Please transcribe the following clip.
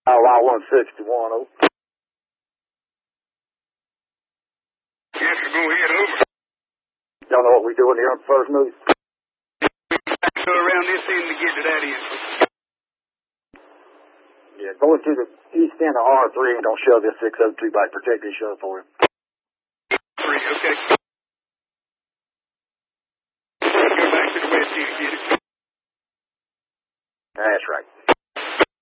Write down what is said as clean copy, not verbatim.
I-161. Oh. Yes, sir, go ahead, over. Y'all know what we doing here on First Move? Go around this end to get to that end. Yeah, going to the east end of R3 and don't shove this 602 back. Protect this shove for him. 3, okay.